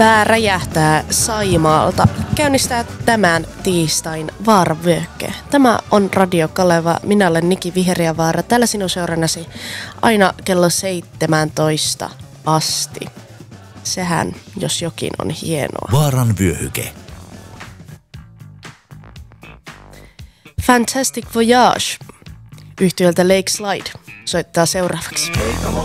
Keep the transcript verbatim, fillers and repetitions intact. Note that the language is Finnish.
Pää räjähtää Saimaalta. Käynnistää tämän tiistain Vaaravyöhyke. Tämä on Radio Kaleva. Minä olen Niki Viheriävaara. Täällä sinun seurannasi aina kello seitsemäntoista asti. Sehän, jos jokin, on hienoa. Vaaran vyöhyke. Fantastic Voyage yhtiöltä Lake Slide soittaa seuraavaksi.